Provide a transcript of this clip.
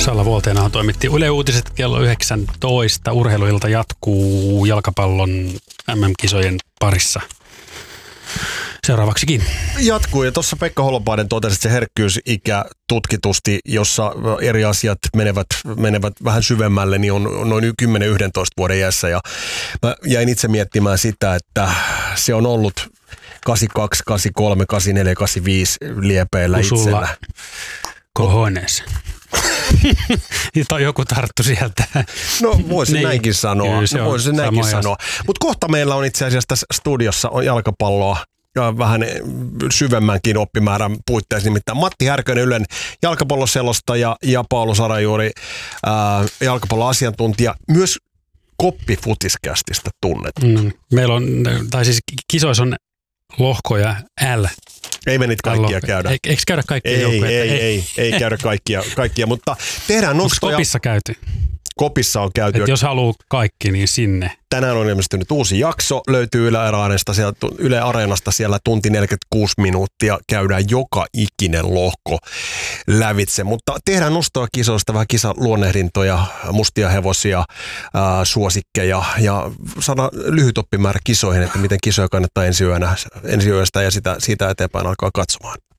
Salla Vuolteenahan toimitti Yle Uutiset kello 19. Urheiluilta jatkuu jalkapallon MM-kisojen parissa. Seuraavaksikin. Jatkuu, ja tuossa Pekka Holopainen totesi, että se herkkyysikä tutkitusti, jossa eri asiat menevät vähän syvemmälle, niin on noin 10-11 vuoden iässä. Ja mä jäin itse miettimään sitä, että se on ollut 82, 83, 84, 85 liepeillä itsellä. Kohones. Tai joku tarttu sieltä. No voisin niin. näinkin sanoa. Mutta kohta meillä on itse asiassa tässä studiossa on jalkapalloa ja vähän syvemmänkin oppimäärän puitteissa. Nimittäin Matti Härkönen, Ylen jalkapalloselostaja ja Paolo Sarajuuri, jalkapalloasiantuntija. Myös Koppi-futiskästistä tunnettu. Meillä on, tai siis kisoissa on lohkoja L. Ei me niitä kaikkia käydä. Eikö käydä kaikkia joukkoja? Ei käydä kaikkia, mutta tehdään nostoja. Onko Kopissa käyty? Kopissa on käyty. Jos haluaa kaikki, niin sinne. Tänään on ilmestynyt uusi jakso, löytyy Yle Areenasta siellä tunti 46 minuuttia, käydään joka ikinen lohko lävitse, mutta tehdään nostoa kisoista, vähän kisaluonnehdintoja, mustia hevosia, suosikkeja ja saadaan lyhyt oppimäärä kisoihin, että miten kisoja kannattaa ensi yöstä ja siitä eteenpäin alkaa katsomaan.